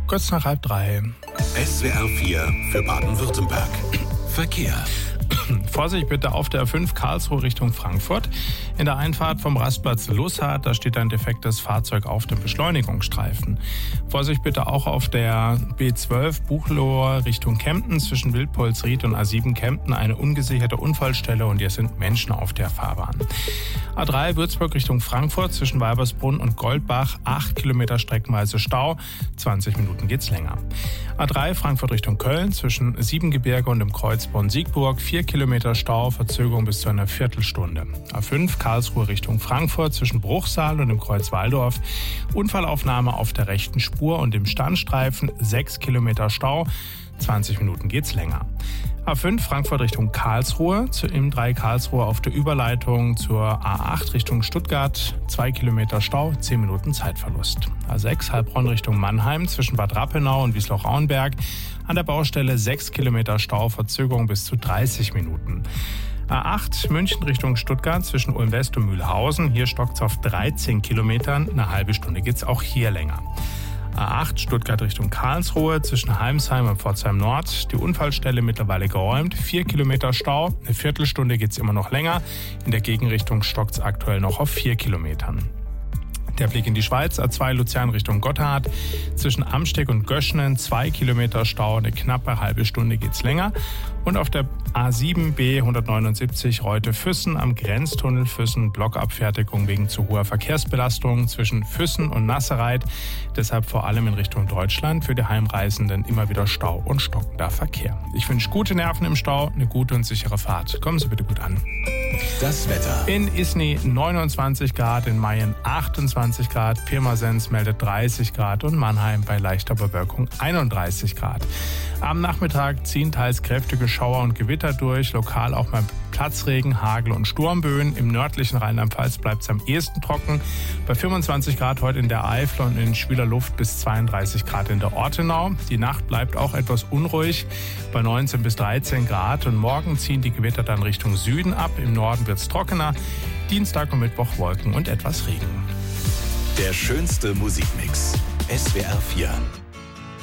kurz nach 2:30. SWR 4 für Baden-Württemberg. Verkehr. Vorsicht bitte auf der A5 Karlsruhe Richtung Frankfurt. In der Einfahrt vom Rastplatz Lussard, da steht ein defektes Fahrzeug auf dem Beschleunigungsstreifen. Vorsicht bitte auch auf der B12 Buchloe Richtung Kempten zwischen Wildpolsried und A7 Kempten eine ungesicherte Unfallstelle und hier sind Menschen auf der Fahrbahn. A3 Würzburg Richtung Frankfurt zwischen Weibersbrunn und Goldbach 8 Kilometer streckenweise Stau, 20 Minuten geht's länger. A3 Frankfurt Richtung Köln zwischen Siebengebirge und dem Kreuz Bonn-Siegburg 4 Kilometer Stau, Verzögerung bis zu einer Viertelstunde. A5 Karlsruhe Richtung Frankfurt zwischen Bruchsal und dem Kreuz Walldorf. Unfallaufnahme auf der rechten Spur und dem Standstreifen 6 Kilometer Stau, 20 Minuten geht's länger. A5 Frankfurt Richtung Karlsruhe, im 3 Karlsruhe auf der Überleitung zur A8 Richtung Stuttgart, 2 Kilometer Stau, 10 Minuten Zeitverlust. A6 Heilbronn Richtung Mannheim zwischen Bad Rappenau und Wiesloch-Rauenberg, an der Baustelle 6 Kilometer Stau, Verzögerung bis zu 30 Minuten. A8 München Richtung Stuttgart zwischen Ulm-West und Mühlhausen, hier stockt's auf 13 Kilometern, eine halbe Stunde geht's auch hier länger. A8 Stuttgart Richtung Karlsruhe zwischen Heimsheim und Pforzheim Nord. Die Unfallstelle mittlerweile geräumt. 4 Kilometer Stau. Eine Viertelstunde geht's immer noch länger. In der Gegenrichtung stockt's aktuell noch auf 4 Kilometern. Der Blick in die Schweiz, A2 Luzern Richtung Gotthard. Zwischen Amsteg und Göschenen 2 Kilometer Stau, eine knappe halbe Stunde geht's länger. Und auf der A7 B 179 Reute-Füssen am Grenztunnel Füssen Blockabfertigung wegen zu hoher Verkehrsbelastung zwischen Füssen und Nassereit. Deshalb vor allem in Richtung Deutschland für die Heimreisenden immer wieder Stau und stockender Verkehr. Ich wünsche gute Nerven im Stau, eine gute und sichere Fahrt. Kommen Sie bitte gut an. Das Wetter. In Isny 29 Grad, in Mayen 28 Grad, Pirmasens meldet 30 Grad und Mannheim bei leichter Bewölkung 31 Grad. Am Nachmittag ziehen teils kräftige Schauer und Gewitter durch, lokal auch mal Platzregen, Hagel und Sturmböen. Im nördlichen Rheinland-Pfalz bleibt es am ehesten trocken. Bei 25 Grad heute in der Eifel und in schwüler Luft bis 32 Grad in der Ortenau. Die Nacht bleibt auch etwas unruhig bei 19 bis 13 Grad. Und morgen ziehen die Gewitter dann Richtung Süden ab. Im Norden wird es trockener. Dienstag und Mittwoch Wolken und etwas Regen. Der schönste Musikmix. SWR 4.